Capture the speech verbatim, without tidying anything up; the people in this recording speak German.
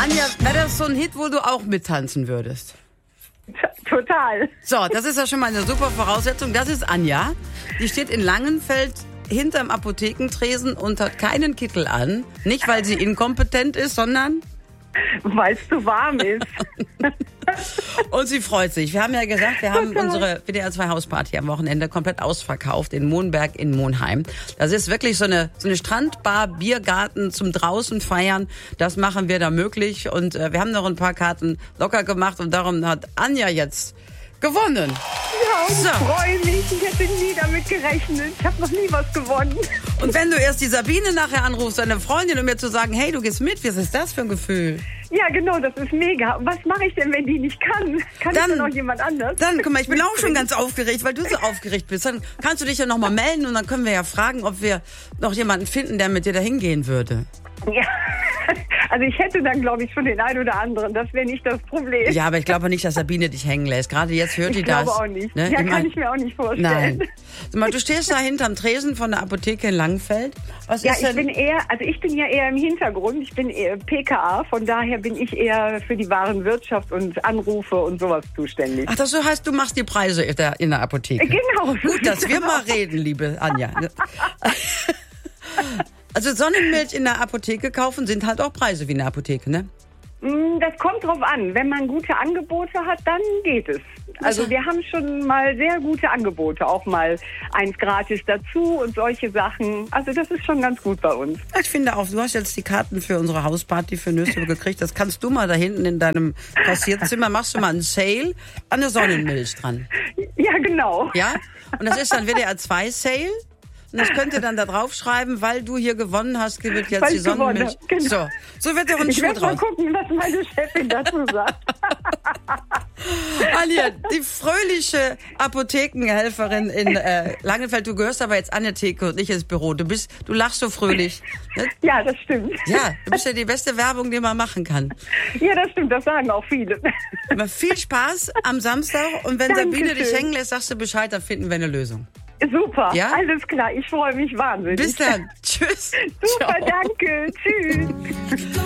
Anja, wäre das so ein Hit, wo du auch mittanzen würdest? Total. So, das ist ja schon mal eine super Voraussetzung. Das ist Anja. Die steht in Langenfeld hinterm Apothekentresen und hat keinen Kittel an. Nicht, weil sie inkompetent ist, sondern... Weil es zu warm ist. Und sie freut sich. Wir haben ja gesagt, wir haben Total. unsere W D R zwei Hausparty am Wochenende komplett ausverkauft in Monberg in Monheim. Das ist wirklich so eine, so eine Strandbar, Biergarten zum draußen feiern. Das machen wir da möglich. Und äh, wir haben noch ein paar Karten locker gemacht und darum hat Anja jetzt gewonnen. Ja, und So. ich freue mich. Ich hätte nie damit gerechnet. Ich habe noch nie was gewonnen. Und wenn du erst die Sabine nachher anrufst, deine Freundin, um mir zu sagen, hey, du gehst mit, was ist das für ein Gefühl? Ja, genau, das ist mega. Und was mache ich denn, wenn die nicht kann? Kann Dann- ich dann noch jemand anders? Dann, guck mal, ich bin auch schon ganz aufgeregt, weil du so aufgeregt bist. Dann kannst du dich ja nochmal melden und dann können wir ja fragen, ob wir noch jemanden finden, der mit dir da hingehen würde. Ja. Also ich hätte dann, glaube ich, schon den einen oder anderen. Das wäre nicht das Problem. Ja, aber ich glaube nicht, dass Sabine dich hängen lässt. Gerade jetzt hört die ich das. glaube auch nicht. Ne? Ja, Ich mein- kann ich mir auch nicht vorstellen. Nein. Sag mal, du stehst da hinterm Tresen von der Apotheke in Langenfeld. Was Ja, ist ich denn? bin eher, also ich bin ja eher im Hintergrund. Ich bin eher P K A, von daher bin ich eher für die Warenwirtschaft und Anrufe und sowas zuständig. Ach, das so heißt, du machst die Preise in der, in der Apotheke. Genau. Gut, dass wir mal reden, liebe Anja. Also Sonnenmilch in der Apotheke kaufen sind halt auch Preise wie in der Apotheke, ne? Mm, Das kommt drauf an. Wenn man gute Angebote hat, dann geht es. Also wir haben schon mal sehr gute Angebote, auch mal eins gratis dazu und solche Sachen. Also das ist schon ganz gut bei uns. Ich finde auch, du hast jetzt die Karten für unsere Hausparty für Nösel gekriegt. Das kannst du mal da hinten in deinem Kassierzimmer, machst du mal einen Sale an der Sonnenmilch dran. Ja, genau. Ja? Und das ist dann W D R zwei Sale. Und das könnt ihr dann da draufschreiben, weil du hier gewonnen hast, wird jetzt Weil die ich gewonnen Sonnenmilch. habe, genau. So, so wird doch ein Ich Schuh werde mal draus. gucken, was meine Chefin dazu sagt. Anja, die fröhliche Apothekenhelferin in äh, Langenfeld. Du gehörst aber jetzt an der Theke und nicht ins Büro. Du bist, du lachst so fröhlich. Ne? Ja, das stimmt. Ja, du bist ja die beste Werbung, die man machen kann. Ja, das stimmt, das sagen auch viele. Aber viel Spaß am Samstag und wenn Dankeschön. Sabine dich hängen lässt, sagst du Bescheid, dann finden wir eine Lösung. Super, Ja? alles klar, ich freue mich wahnsinnig. Bis dann. Tschüss. Super, Ciao. danke, tschüss.